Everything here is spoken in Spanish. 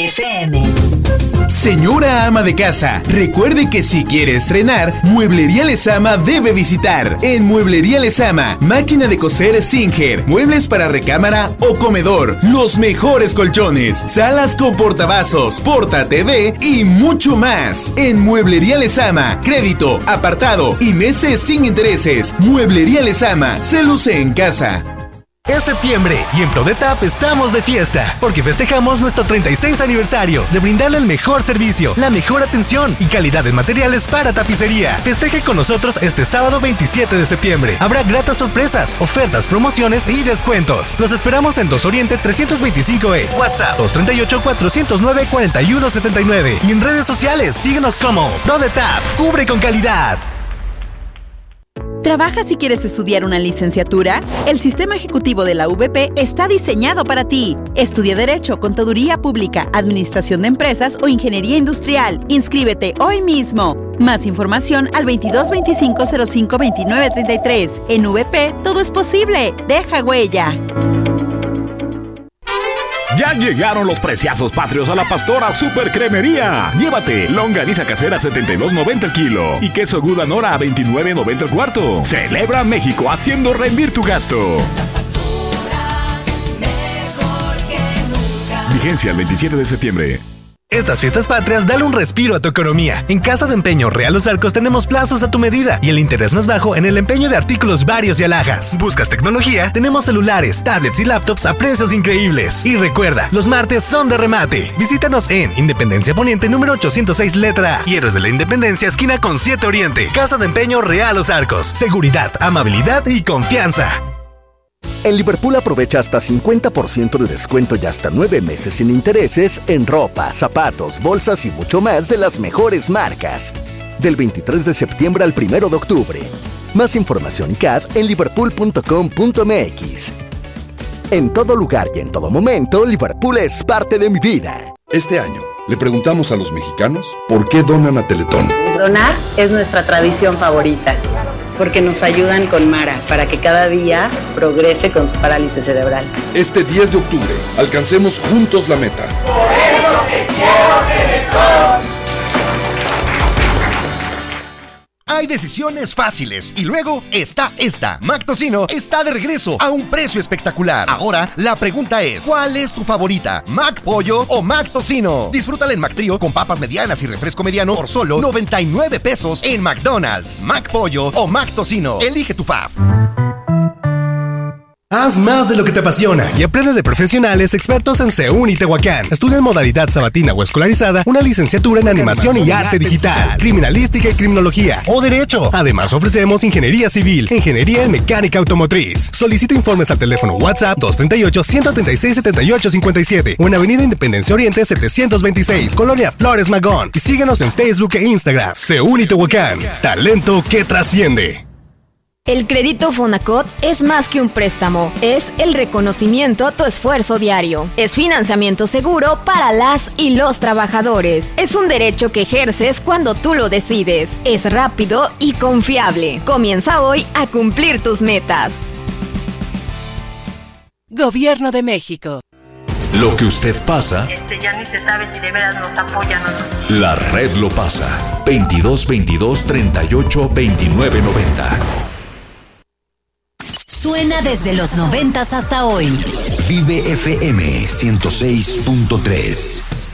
FM. Señora ama de casa, recuerde que si quiere estrenar, Mueblería Lezama debe visitar. En Mueblería Lezama, máquina de coser Singer, muebles para recámara o comedor, los mejores colchones, salas con portavasos, porta TV y mucho más. En Mueblería Lezama, crédito, apartado y meses sin intereses. Mueblería Lezama, se luce en casa. Es septiembre y en ProDetap estamos de fiesta, porque festejamos nuestro 36 aniversario de brindarle el mejor servicio, la mejor atención y calidad en materiales para tapicería. Festeje con nosotros este sábado 27 de septiembre. Habrá gratas sorpresas, ofertas, promociones y descuentos. Los esperamos en 2 Oriente 325E, WhatsApp 238-409-4179 y en redes sociales síguenos como ProDetap, cubre con calidad. ¿Trabajas y quieres estudiar una licenciatura? El Sistema Ejecutivo de la UVP está diseñado para ti. Estudia Derecho, Contaduría Pública, Administración de Empresas o Ingeniería Industrial. Inscríbete hoy mismo. Más información al 2225-052933. En UVP, todo es posible. Deja huella. Ya llegaron los preciazos patrios a la Pastora Super Cremería. Llévate longaniza casera a $72.90 el kilo y queso Gouda Nora a $29.90 el cuarto. Celebra México haciendo rendir tu gasto. Vigencia el 27 de septiembre. Estas fiestas patrias, dale un respiro a tu economía. En Casa de Empeño Real Los Arcos tenemos plazos a tu medida y el interés más bajo en el empeño de artículos varios y alhajas. ¿Buscas tecnología? Tenemos celulares, tablets y laptops a precios increíbles. Y recuerda, los martes son de remate. Visítanos en Independencia Poniente número 806 letra A y Héroes de la Independencia esquina con 7 Oriente. Casa de Empeño Real Los Arcos. Seguridad, amabilidad y confianza. En Liverpool aprovecha hasta 50% de descuento y hasta 9 meses sin intereses en ropa, zapatos, bolsas y mucho más de las mejores marcas. Del 23 de septiembre al 1 de octubre. Más información y CAD en liverpool.com.mx. En todo lugar y en todo momento, Liverpool es parte de mi vida. Este año le preguntamos a los mexicanos por qué donan a Teletón. Donar es nuestra tradición favorita, porque nos ayudan con Mara para que cada día progrese con su parálisis cerebral. Este 10 de octubre, alcancemos juntos la meta. Por eso te quiero Teletón. Hay decisiones fáciles y luego está esta. McTocino está de regreso a un precio espectacular. Ahora la pregunta es, ¿cuál es tu favorita? ¿McPollo o McTocino? Disfrútala en McTrio con papas medianas y refresco mediano por solo 99 pesos en McDonald's. McPollo o McTocino. Elige tu fave. Haz más de lo que te apasiona y aprende de profesionales expertos en CEUN y Tehuacán. Estudia en modalidad sabatina o escolarizada una licenciatura en animación y arte digital, criminalística y criminología o derecho. Además ofrecemos ingeniería civil, ingeniería en mecánica automotriz. Solicita informes al teléfono WhatsApp 238-136-7857 o en Avenida Independencia Oriente 726, Colonia Flores Magón. Y síguenos en Facebook e Instagram. CEUN y Tehuacán, talento que trasciende. El crédito Fonacot es más que un préstamo, es el reconocimiento a tu esfuerzo diario. Es financiamiento seguro para las y los trabajadores. Es un derecho que ejerces cuando tú lo decides. Es rápido y confiable. Comienza hoy a cumplir tus metas. Gobierno de México. Lo que usted pasa, ya ni se sabe si de veras nos apoyan o no. La red lo pasa. 2222 38 29 90. Suena desde los 90s hasta hoy. Vive FM 106.3.